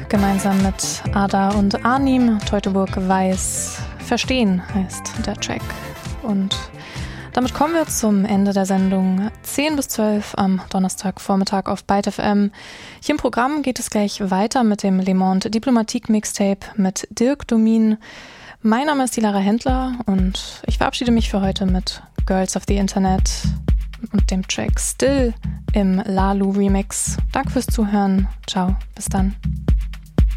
gemeinsam mit Ada und Arnim. Teutoburg Weiß. Verstehen heißt der Track. Und damit kommen wir zum Ende der Sendung 10 bis 12 am Donnerstagvormittag auf Byte FM. Hier im Programm geht es gleich weiter mit dem Le Monde Diplomatique Mixtape mit Dirk Domin. Mein Name ist die Lara Händler und ich verabschiede mich für heute mit Girls of the Internet und dem Track Still im Lalu Remix. Danke fürs Zuhören. Ciao, bis dann.